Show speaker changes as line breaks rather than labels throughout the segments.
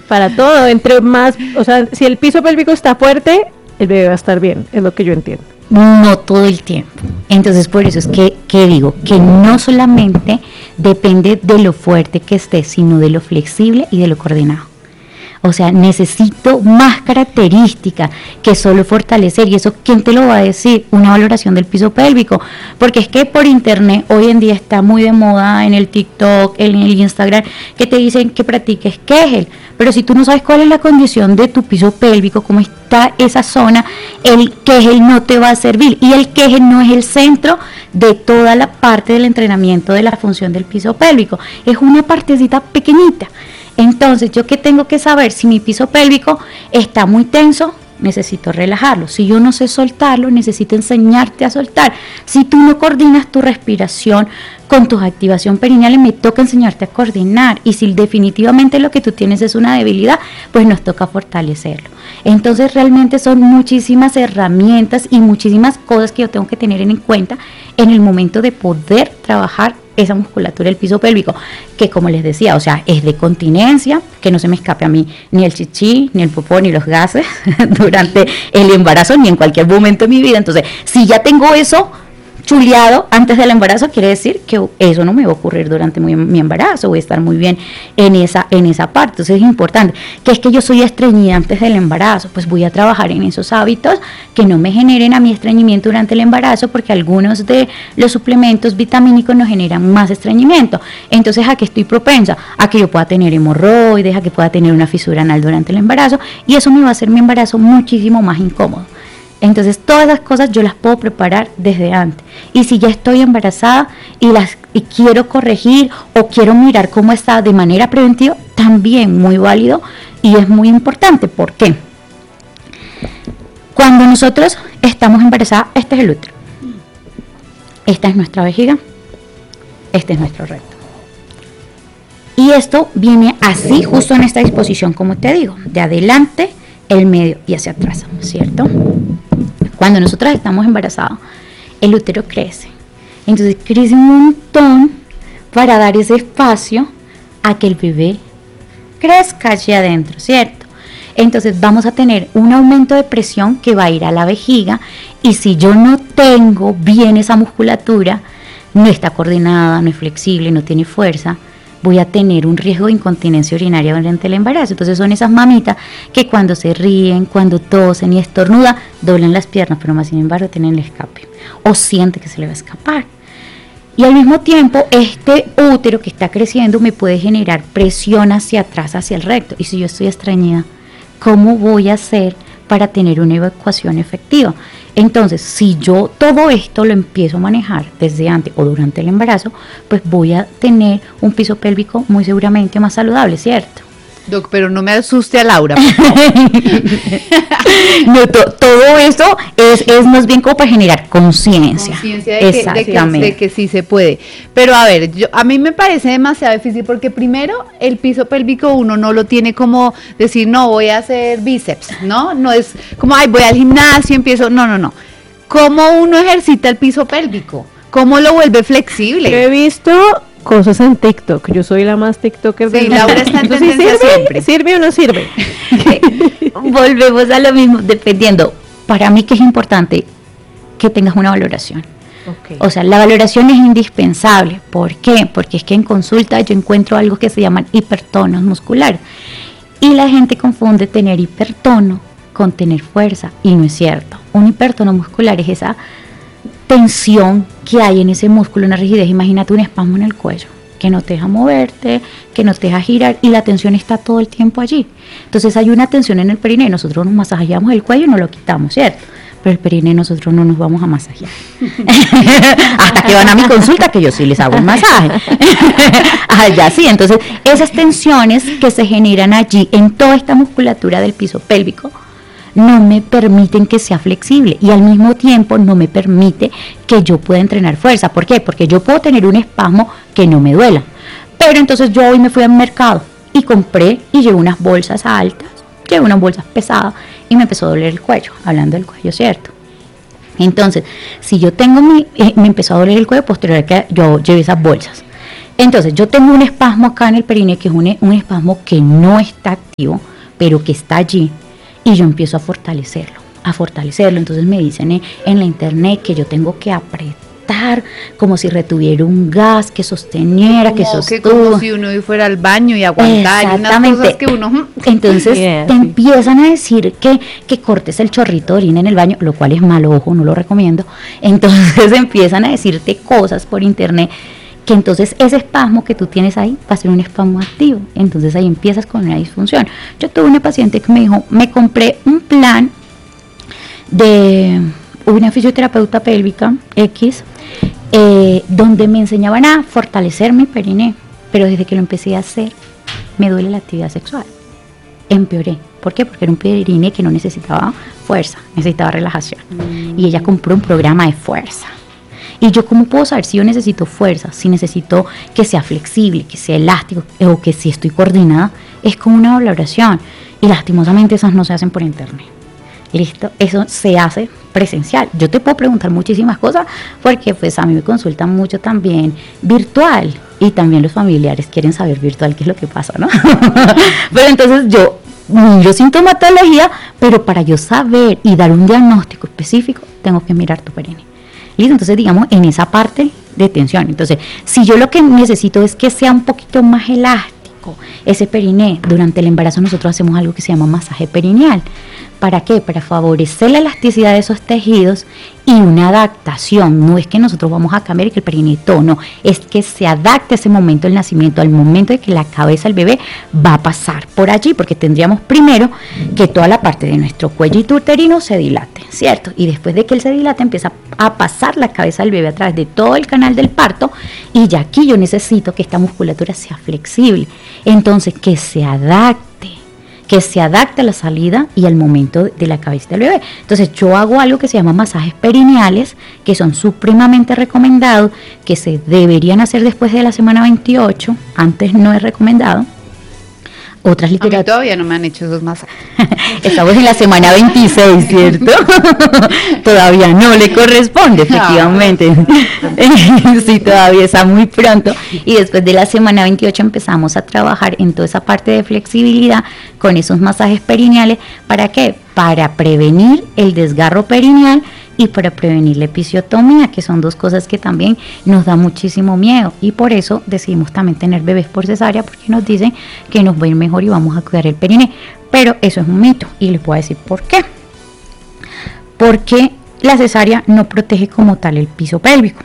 Para todo, entre más, o sea, si el piso pélvico está fuerte, el bebé va a estar bien, es lo que yo entiendo.
No todo el tiempo. Entonces, por eso es que digo que no solamente depende de lo fuerte que esté, sino de lo flexible y de lo coordinado. O sea, necesito más características que solo fortalecer. ¿Y eso quién te lo va a decir? Una valoración del piso pélvico. Porque es que por internet hoy en día está muy de moda, en el TikTok, en el Instagram, que te dicen que practiques Kegel. Pero si tú no sabes cuál es la condición de tu piso pélvico, cómo está esa zona, el Kegel no te va a servir. Y el Kegel no es el centro de toda la parte del entrenamiento de la función del piso pélvico. Es una partecita pequeñita. Entonces, ¿yo qué tengo que saber? Si mi piso pélvico está muy tenso, necesito relajarlo. Si yo no sé soltarlo, necesito enseñarte a soltar. Si tú no coordinas tu respiración con tus activación perineal, me toca enseñarte a coordinar. Y si definitivamente lo que tú tienes es una debilidad, pues nos toca fortalecerlo. Entonces, realmente son muchísimas herramientas y muchísimas cosas que yo tengo que tener en cuenta en el momento de poder trabajar esa musculatura del piso pélvico, que como les decía, o sea, es de continencia, que no se me escape a mí ni el chichi, ni el popó, ni los gases durante el embarazo, ni en cualquier momento de mi vida. Entonces, si ya tengo eso chuleado antes del embarazo, quiere decir que eso no me va a ocurrir durante mi embarazo, voy a estar muy bien en esa parte. Entonces es importante, que es que yo soy estreñida antes del embarazo, pues voy a trabajar en esos hábitos que no me generen a mi estreñimiento durante el embarazo, porque algunos de los suplementos vitamínicos nos generan más estreñimiento. Entonces, ¿a qué estoy propensa? A que yo pueda tener hemorroides, a que pueda tener una fisura anal durante el embarazo, y eso me va a hacer mi embarazo muchísimo más incómodo. Entonces, todas las cosas yo las puedo preparar desde antes. Y si ya estoy embarazada y quiero corregir o quiero mirar cómo está de manera preventiva, también muy válido y es muy importante. ¿Por qué? Cuando nosotros estamos embarazadas, este es el útero. Esta es nuestra vejiga. Este es nuestro recto. Y esto viene así, justo en esta disposición, como te digo, de adelante, el medio y hacia atrás, ¿cierto? Cuando nosotras estamos embarazadas, el útero crece. Entonces crece un montón para dar ese espacio a que el bebé crezca allí adentro, ¿cierto? Entonces vamos a tener un aumento de presión que va a ir a la vejiga, y si yo no tengo bien esa musculatura, no está coordinada, no es flexible, no tiene fuerza, voy a tener un riesgo de incontinencia urinaria durante el embarazo. Entonces son esas mamitas que cuando se ríen, cuando tosen y estornudan, doblan las piernas, pero más sin embargo tienen el escape o siente que se le va a escapar. Y al mismo tiempo, este útero que está creciendo me puede generar presión hacia atrás, hacia el recto. Y si yo estoy estreñida, ¿cómo voy a hacer para tener una evacuación efectiva? Entonces, si yo todo esto lo empiezo a manejar desde antes o durante el embarazo, pues voy a tener un piso pélvico muy seguramente más saludable, ¿cierto?
Doc, pero no me asuste a Laura, por favor.
No, todo eso es más bien como para generar conciencia.
Conciencia de que sí se puede. Pero a ver, a mí me parece demasiado difícil, porque primero el piso pélvico uno no lo tiene como decir, no, voy a hacer bíceps, ¿no? No es como, ay, voy al gimnasio, empiezo, no. ¿Cómo uno ejercita el piso pélvico? ¿Cómo lo vuelve flexible?
Yo he visto cosas en TikTok, yo soy la más TikToker del mundo.
Sí, Laura está en tendencia siempre.
¿Sirve o no sirve?
Volvemos a lo mismo, dependiendo. Para mí que es importante que tengas una valoración. Okay. O sea, la valoración es indispensable. ¿Por qué? Porque es que en consulta yo encuentro algo que se llaman hipertonos musculares. Y la gente confunde tener hipertono con tener fuerza, y no es cierto. Un hipertono muscular es esa tensión que hay en ese músculo, una rigidez. Imagínate un espasmo en el cuello que no te deja moverte, que no te deja girar, y la tensión está todo el tiempo allí. Entonces hay una tensión en el perineo, nosotros nos masajeamos el cuello y no lo quitamos, ¿cierto? Pero el perineo nosotros no nos vamos a masajear. Hasta que van a mi consulta, que yo sí les hago un masaje. Allá sí, entonces esas tensiones que se generan allí en toda esta musculatura del piso pélvico no me permiten que sea flexible, y al mismo tiempo no me permite que yo pueda entrenar fuerza. ¿Por qué? Porque yo puedo tener un espasmo que no me duela, pero entonces yo hoy me fui al mercado y compré y llevé unas bolsas altas, llevé unas bolsas pesadas y me empezó a doler el cuello, hablando del cuello, ¿cierto? Entonces, si yo tengo me empezó a doler el cuello posterior a que yo llevé esas bolsas. Entonces, yo tengo un espasmo acá en el perine, que es un espasmo que no está activo, pero que está allí, y yo empiezo a fortalecerlo. Entonces me dicen en la internet que yo tengo que apretar como si retuviera un gas, que sosteniera, que sostuvo.
Como si uno fuera al baño y aguantar.
Exactamente.
Y unas cosas que uno...
Entonces te empiezan a decir que cortes el chorrito de orina en el baño, lo cual es malo, ojo, no lo recomiendo. Entonces empiezan a decirte cosas por internet, que entonces ese espasmo que tú tienes ahí va a ser un espasmo activo. Entonces ahí empiezas con una disfunción. Yo tuve una paciente que me dijo, me compré un plan de una fisioterapeuta pélvica X, donde me enseñaban a fortalecer mi periné, pero desde que lo empecé a hacer me duele la actividad sexual, empeoré. ¿Por qué? Porque era un periné que no necesitaba fuerza, necesitaba relajación, y ella compró un programa de fuerza. Y yo, ¿cómo puedo saber si yo necesito fuerza, si necesito que sea flexible, que sea elástico, o que si estoy coordinada? Es como una valoración, y lastimosamente esas no se hacen por internet. Listo, eso se hace presencial. Yo te puedo preguntar muchísimas cosas, porque pues a mí me consultan mucho también virtual, y también los familiares quieren saber virtual qué es lo que pasa, ¿no? Pero entonces yo miro sintomatología, pero para yo saber y dar un diagnóstico específico, tengo que mirar tu periné. ¿Listo? Entonces, digamos, en esa parte de tensión. Entonces, si yo lo que necesito es que sea un poquito más elástico ese periné, durante el embarazo nosotros hacemos algo que se llama masaje perineal. ¿Para qué? Para favorecer la elasticidad de esos tejidos y una adaptación. No es que nosotros vamos a cambiar y que el periné todo, no, es que se adapte ese momento del nacimiento, al momento de que la cabeza del bebé va a pasar por allí, porque tendríamos primero que toda la parte de nuestro cuellito uterino se dilate, ¿cierto? Y después de que él se dilate empieza a pasar la cabeza del bebé a través de todo el canal del parto, y ya aquí yo necesito que esta musculatura sea flexible, entonces que se adapte a la salida y al momento de la cabeza del bebé. Entonces yo hago algo que se llama masajes perineales, que son supremamente recomendados, que se deberían hacer después de la semana 28, antes no es recomendado. Otras literaturas.
A mí todavía no me han hecho esos masajes.
Estamos en la semana 26, ¿cierto? Todavía no le corresponde, efectivamente. Sí, todavía está muy pronto. Y después de la semana 28 empezamos a trabajar en toda esa parte de flexibilidad con esos masajes perineales. ¿Para qué? Para prevenir el desgarro perineal y para prevenir la episiotomía, que son dos cosas que también nos da muchísimo miedo, y por eso decidimos también tener bebés por cesárea, porque nos dicen que nos va a ir mejor y vamos a cuidar el periné. Pero eso es un mito, y les voy a decir por qué. Porque la cesárea no protege como tal el piso pélvico.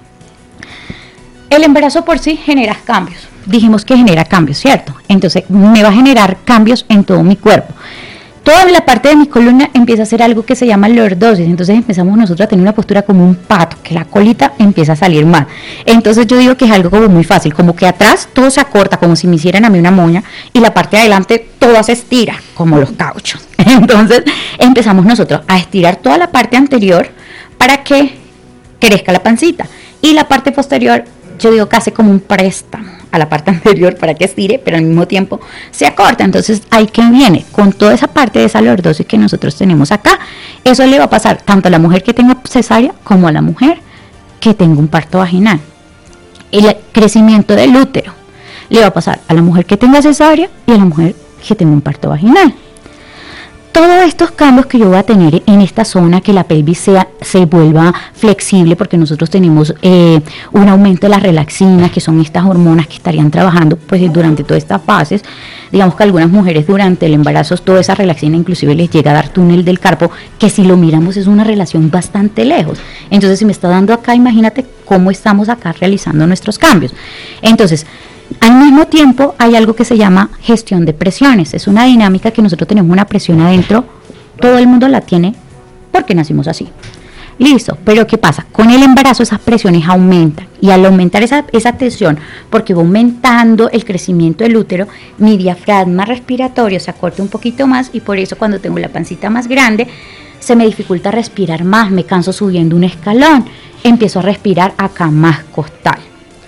El embarazo por sí genera cambios. Dijimos que genera cambios, ¿cierto? Entonces me va a generar cambios en todo mi cuerpo. Toda la parte de mi columna empieza a hacer algo que se llama lordosis. Entonces empezamos nosotros a tener una postura como un pato, que la colita empieza a salir mal. Entonces yo digo que es algo como muy fácil, como que atrás todo se acorta, como si me hicieran a mí una moña, y la parte de adelante toda se estira, como los cauchos. Entonces empezamos nosotros a estirar toda la parte anterior para que crezca la pancita, y la parte posterior, yo digo que hace como un préstamo a la parte anterior para que estire, pero al mismo tiempo se acorta. Entonces ahí que viene con toda esa parte de esa lordosis que nosotros tenemos acá. Eso le va a pasar tanto a la mujer que tenga cesárea como a la mujer que tenga un parto vaginal. El crecimiento del útero le va a pasar a la mujer que tenga cesárea y a la mujer que tenga un parto vaginal. Todos estos cambios que yo voy a tener en esta zona, que la pelvis se vuelva flexible, porque nosotros tenemos un aumento de las relaxinas, que son estas hormonas que estarían trabajando pues durante todas estas fases. Digamos que a algunas mujeres durante el embarazo toda esa relaxina inclusive les llega a dar túnel del carpo, que si lo miramos es una relación bastante lejos. Entonces si me está dando acá, imagínate cómo estamos acá realizando nuestros cambios. Entonces, al mismo tiempo hay algo que se llama gestión de presiones. Es una dinámica que nosotros tenemos una presión adentro, todo el mundo la tiene porque nacimos así. Listo, pero ¿qué pasa? Con el embarazo esas presiones aumentan, y al aumentar esa tensión, porque va aumentando el crecimiento del útero, mi diafragma respiratorio se acorta un poquito más, y por eso cuando tengo la pancita más grande se me dificulta respirar más, me canso subiendo un escalón, empiezo a respirar acá más costal.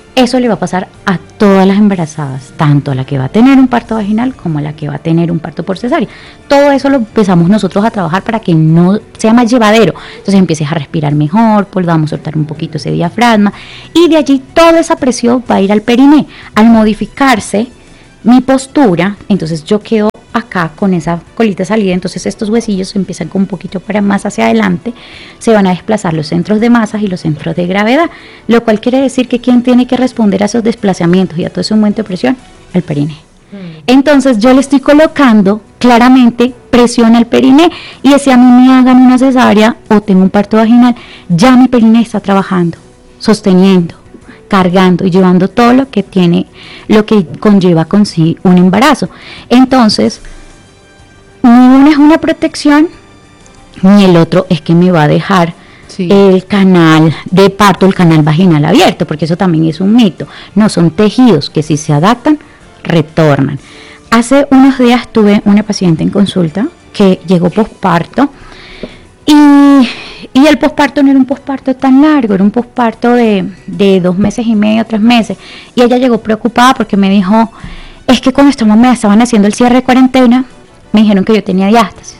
Eso le va a pasar a todas las embarazadas, tanto a la que va a tener un parto vaginal como a la que va a tener un parto por cesárea. Todo eso lo empezamos nosotros a trabajar para que no sea más llevadero. Entonces empieces a respirar mejor, podamos soltar un poquito ese diafragma y de allí toda esa presión va a ir al periné. Al modificarse mi postura, entonces yo quedo acá con esa colita salida, entonces estos huesillos empiezan con un poquito para más hacia adelante, se van a desplazar los centros de masas y los centros de gravedad, lo cual quiere decir que ¿quién tiene que responder a esos desplazamientos y a todo ese aumento de presión? El periné. Entonces yo le estoy colocando claramente presión al periné y si a mí me hagan una cesárea o tengo un parto vaginal, ya mi periné está trabajando, sosteniendo, cargando y llevando todo lo que tiene, lo que conlleva con sí un embarazo. Entonces, ni uno es una protección, ni el otro es que me va a dejar el canal de parto, el canal vaginal abierto, porque eso también es un mito. No, son tejidos que si se adaptan, retornan. Hace unos días tuve una paciente en consulta que llegó posparto y el posparto no era un posparto tan largo, era un posparto de 2 meses y medio, 3 meses. Y ella llegó preocupada porque me dijo, es que cuando me estaban haciendo el cierre de cuarentena, me dijeron que yo tenía diástasis.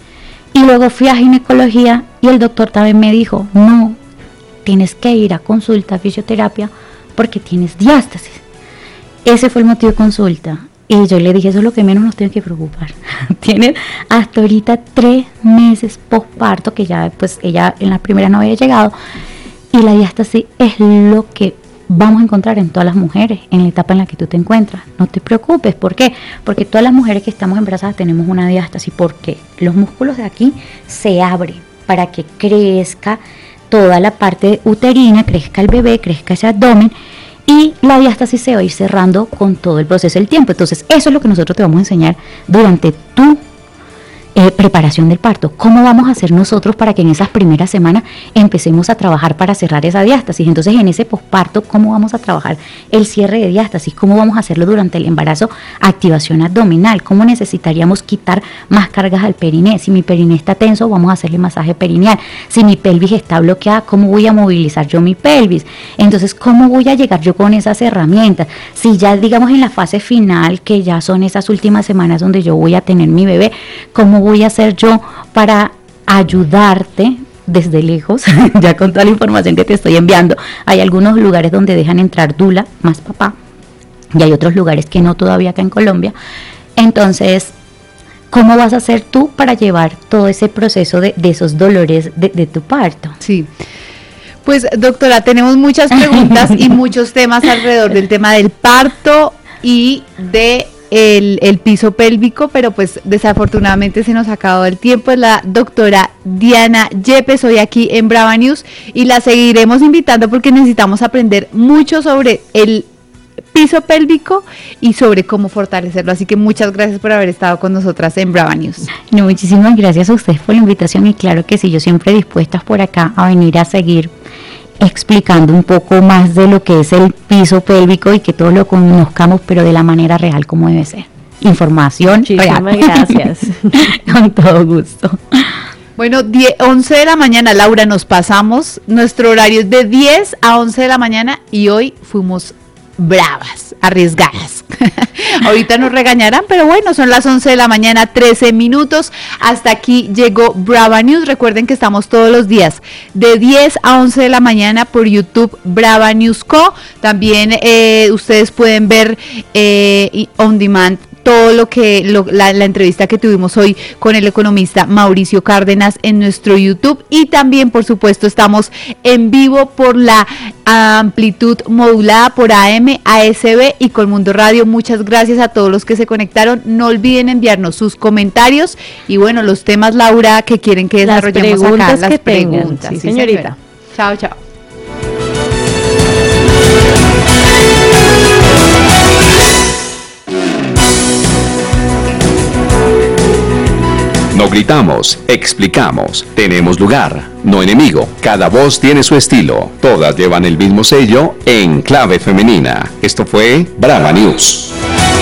Y luego fui a ginecología y el doctor también me dijo, no, tienes que ir a consulta a fisioterapia porque tienes diástasis. Ese fue el motivo de consulta. Y yo le dije, eso es lo que menos nos tiene que preocupar. Tienen hasta ahorita 3 meses posparto, que ya pues ella en la primera no había llegado. Y la diástasis es lo que vamos a encontrar en todas las mujeres, en la etapa en la que tú te encuentras. No te preocupes, ¿por qué? Porque todas las mujeres que estamos embarazadas tenemos una diástasis. Porque los músculos de aquí se abren para que crezca toda la parte uterina, crezca el bebé, crezca ese abdomen. Y la diástasis se va a ir cerrando con todo el proceso del tiempo. Entonces, eso es lo que nosotros te vamos a enseñar durante tu preparación del parto. ¿Cómo vamos a hacer nosotros para que en esas primeras semanas empecemos a trabajar para cerrar esa diástasis? Entonces, en ese posparto, ¿cómo vamos a trabajar el cierre de diástasis? ¿Cómo vamos a hacerlo durante el embarazo? Activación abdominal. ¿Cómo necesitaríamos quitar más cargas al periné? Si mi periné está tenso, vamos a hacerle masaje perineal. Si mi pelvis está bloqueada, ¿cómo voy a movilizar yo mi pelvis? Entonces, ¿cómo voy a llegar yo con esas herramientas? Si ya, digamos, en la fase final, que ya son esas últimas semanas donde yo voy a tener mi bebé, ¿cómo voy a hacer yo para ayudarte desde lejos? Ya con toda la información que te estoy enviando, hay algunos lugares donde dejan entrar dula más papá y hay otros lugares que no todavía acá en Colombia. Entonces, ¿cómo vas a hacer tú para llevar todo ese proceso de esos dolores de tu parto?
Sí. Pues doctora, tenemos muchas preguntas y muchos temas alrededor del tema del parto y de el piso pélvico, pero pues desafortunadamente se nos ha acabado el tiempo. Es la doctora Diana Yepes hoy aquí en Brava News y la seguiremos invitando porque necesitamos aprender mucho sobre el piso pélvico y sobre cómo fortalecerlo, así que muchas gracias por haber estado con nosotras en Brava News.
No, muchísimas gracias a ustedes por la invitación y claro que sí, yo siempre dispuesta por acá a venir a seguir explicando un poco más de lo que es el piso pélvico y que todos lo conozcamos, pero de la manera real como debe ser. Información real.
Gracias.
Con todo gusto.
Bueno, 11 de la mañana, Laura, nos pasamos. Nuestro horario es de 10 a 11 de la mañana y hoy fuimos bravas, arriesgadas. Ahorita nos regañarán, pero bueno, son las 11 de la mañana, 13 minutos. Hasta aquí llegó Brava News. Recuerden que estamos todos los días de 10 a 11 de la mañana por YouTube Brava News Co. También ustedes pueden ver on demand todo lo que la entrevista que tuvimos hoy con el economista Mauricio Cárdenas en nuestro YouTube y también por supuesto estamos en vivo por la amplitud modulada por AM, ASB y Colmundo Radio. Muchas gracias a todos los que se conectaron. No olviden enviarnos sus comentarios y bueno, los temas, Laura, que quieren que desarrollemos acá.
Las preguntas, sí, señorita.
Chao, chao.
No gritamos, explicamos, tenemos lugar, no enemigo, cada voz tiene su estilo, todas llevan el mismo sello en clave femenina. Esto fue Brava News.